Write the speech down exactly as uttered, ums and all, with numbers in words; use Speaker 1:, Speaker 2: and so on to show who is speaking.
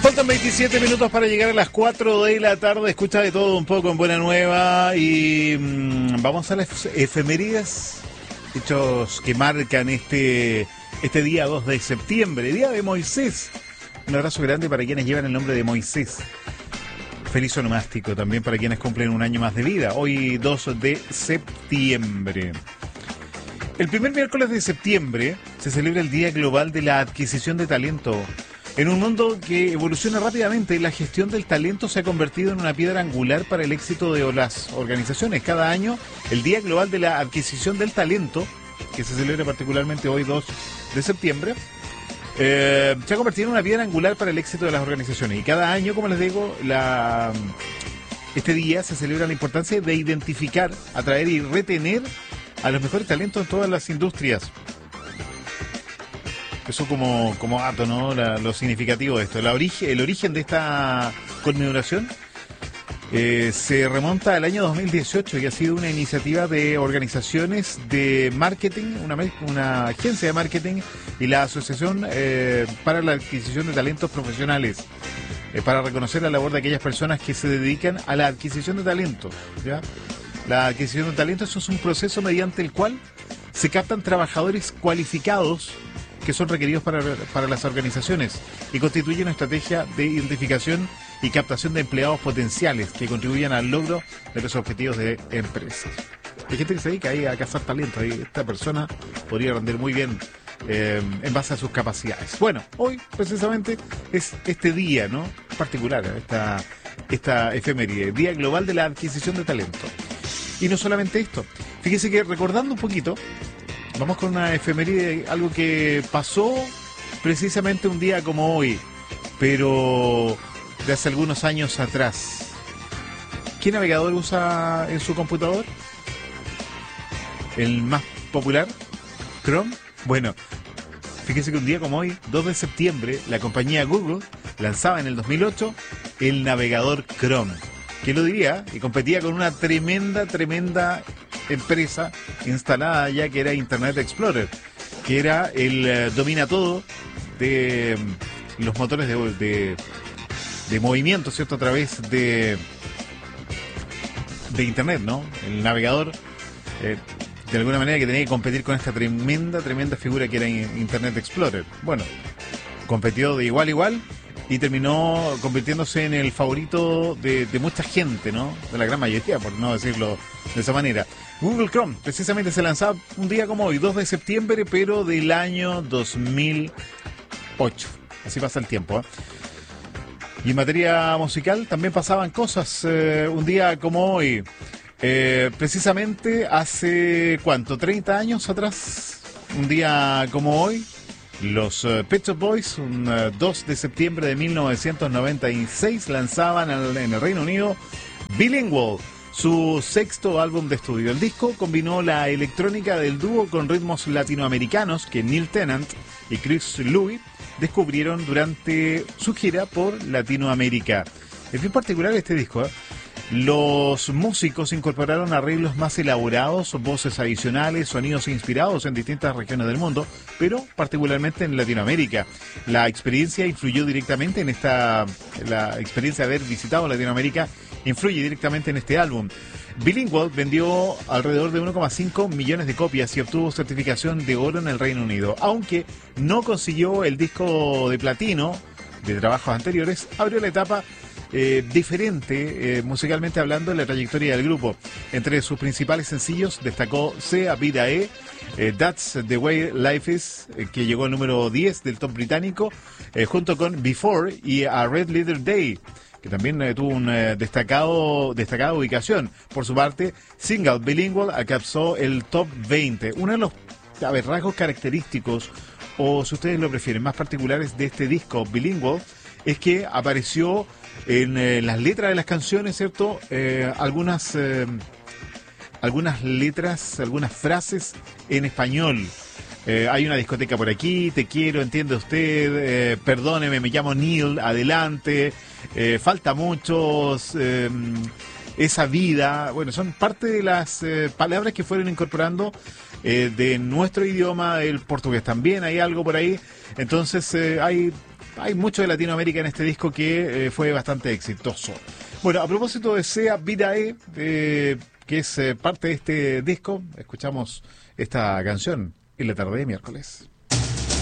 Speaker 1: Faltan veintisiete minutos para llegar a las cuatro de la tarde. Escucha de todo un poco en Buena Nueva. Y mmm, vamos a las efemérides, hechos que marcan este, este día dos de septiembre, día de Moisés. Un abrazo grande para quienes llevan el nombre de Moisés. Feliz onomástico también para quienes cumplen un año más de vida. Hoy dos de septiembre. El primer miércoles de septiembre se celebra el Día Global de la Adquisición de Talento. En un mundo que evoluciona rápidamente, la gestión del talento se ha convertido en una piedra angular para el éxito de las organizaciones. Cada año, el Día Global de la Adquisición del Talento, que se celebra particularmente hoy dos de septiembre, eh, se ha convertido en una piedra angular para el éxito de las organizaciones. Y cada año, como les digo, la, este día se celebra la importancia de identificar, atraer y retener a los mejores talentos en todas las industrias. Eso como, como dato, ¿no? La, lo significativo de esto. La origen, el origen de esta conmemoración eh, se remonta al año dos mil dieciocho y ha sido una iniciativa de organizaciones de marketing, una, una agencia de marketing y la Asociación eh, para la Adquisición de Talentos Profesionales, eh, para reconocer la labor de aquellas personas que se dedican a la adquisición de talentos, ¿ya? La adquisición de talentos, eso es un proceso mediante el cual se captan trabajadores cualificados que son requeridos para, para las organizaciones y constituye una estrategia de identificación y captación de empleados potenciales que contribuyan al logro de los objetivos de empresas. Hay gente que se dedica ahí a cazar talento, y esta persona podría rendir muy bien eh, en base a sus capacidades. Bueno, hoy precisamente es este día, ¿no? Particular, esta, esta efeméride, Día Global de la Adquisición de Talento. Y no solamente esto, fíjese que recordando un poquito, vamos con una efeméride, algo que pasó precisamente un día como hoy, pero de hace algunos años atrás. ¿Qué navegador usa en su computador? ¿El más popular? ¿Chrome? Bueno, fíjese que un día como hoy, dos de septiembre, la compañía Google lanzaba en el dos mil ocho el navegador Chrome. ¿Quién lo diría? Y competía con una tremenda, tremenda empresa instalada ya que era Internet Explorer, que era el eh, domina todo de um, los motores de, de, de movimiento, ¿cierto? A través de, de Internet, ¿no? El navegador, eh, de alguna manera que tenía que competir con esta tremenda, tremenda figura que era Internet Explorer. Bueno, competió de igual a igual y terminó convirtiéndose en el favorito de, de mucha gente, ¿no? De la gran mayoría, por no decirlo de esa manera. Google Chrome precisamente se lanzaba un día como hoy, dos de septiembre, pero del año dos mil ocho. Así pasa el tiempo, ¿eh? Y en materia musical también pasaban cosas eh, un día como hoy. Eh, precisamente hace, ¿cuánto? treinta años atrás, un día como hoy, los uh, Pet Shop Boys, un uh, dos de septiembre de mil novecientos noventa y seis, lanzaban al, en el Reino Unido Bilingual, su sexto álbum de estudio. El disco combinó la electrónica del dúo con ritmos latinoamericanos que Neil Tennant y Chris Louis descubrieron durante su gira por Latinoamérica. Es bien particular este disco, ¿eh? Los músicos incorporaron arreglos más elaborados, voces adicionales, sonidos inspirados en distintas regiones del mundo, pero particularmente en Latinoamérica. La experiencia influyó directamente en esta, la experiencia de haber visitado Latinoamérica influye directamente en este álbum. Bilingual vendió alrededor de uno coma cinco millones de copias y obtuvo certificación de oro en el Reino Unido. Aunque no consiguió el disco de platino de trabajos anteriores, abrió la etapa Eh, diferente, eh, musicalmente hablando, en la trayectoria del grupo. Entre sus principales sencillos destacó Sea Vida E, eh, That's the Way Life Is, eh, que llegó al número diez del top británico, eh, junto con Before y A Red Letter Day, que también eh, tuvo una eh, destacado, destacada ubicación. Por su parte, Single Bilingual alcanzó el top veinte. Uno de los a ver, rasgos característicos, o si ustedes lo prefieren, más particulares de este disco Bilingual, es que apareció en eh, las letras de las canciones, ¿cierto? Eh, algunas eh, algunas letras, algunas frases en español. Eh, hay una discoteca por aquí, te quiero, entiende usted, eh, perdóneme, me llamo Neil, adelante, eh, falta muchos, eh, esa vida. Bueno, son parte de las eh, palabras que fueron incorporando eh, de nuestro idioma, el portugués también, hay algo por ahí. Entonces eh, hay hay mucho de Latinoamérica en este disco que eh, fue bastante exitoso. Bueno, a propósito de Sea Vidae, eh, que es eh, parte de este disco, escuchamos esta canción en la tarde de miércoles.